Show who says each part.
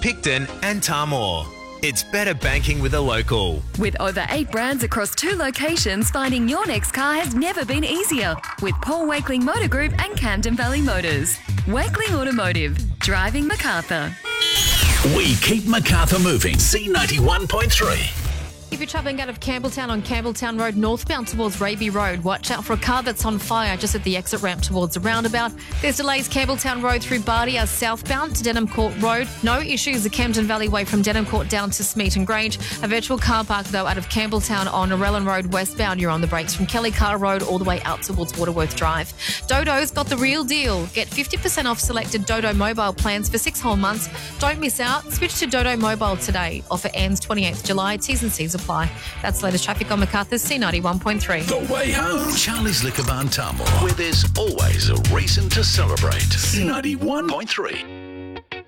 Speaker 1: Picton and Tamor. It's better banking with a local.
Speaker 2: With over 8 brands across 2 locations, finding your next car has never been easier. With Paul Wakeling Motor Group and Camden Valley Motors. Wakeling Automotive. Driving Macarthur.
Speaker 3: We keep Macarthur moving. C91.3.
Speaker 4: If you're travelling out of Campbelltown on Campbelltown Road northbound towards Raby Road, watch out for a car that's on fire just at the exit ramp towards the roundabout. There's delays Campbelltown Road through Bardia southbound to Denham Court Road. No issues the Camden Valley Way from Denham Court down to Smeaton Grange. A virtual car park though out of Campbelltown on Narellan Road westbound. You're on the brakes from Kelly Carr Road all the way out towards Waterworth Drive. Dodo's got the real deal. Get 50% off selected Dodo mobile plans for 6 whole months. Don't miss out. Switch to Dodo Mobile today. Offer ends 28th July. T's and C's apply. That's the latest traffic on Macarthur's C91.3.
Speaker 3: The way home. Charlie's Liquor Barn Tamor, where there's always a reason to celebrate. C91.3.